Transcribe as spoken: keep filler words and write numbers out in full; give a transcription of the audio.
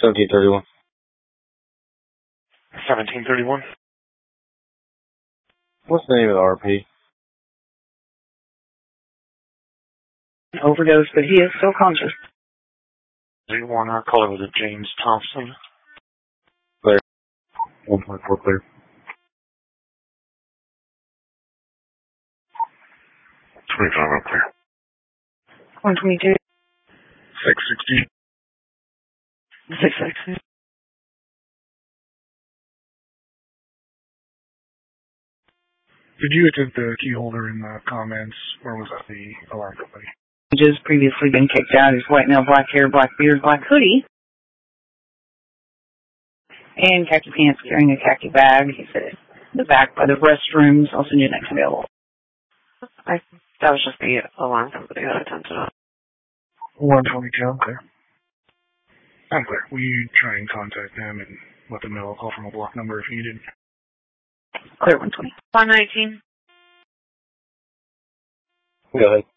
seventeen thirty-one. seventeen thirty-one. What's the name of the R P? Overdose, but he is still conscious. Do you want our caller? Was it James Thompson? Clear. one point four clear. twenty-five up clear. one twenty-two. six sixty. six sixty. Did you attempt the key holder in the comments, or was that the alarm company? Just previously been kicked out. He's white nail, black hair, black beard, black hoodie. And khaki pants, carrying a khaki bag. He's in the back by the restrooms. I'll send you next available. I, that was just the alarm company that attempted it. one twenty-two, I'm clear. I'm clear. Will you try and contact them and let them know I'll call from a block number if needed? Clear one twenty. one nineteen. Go ahead.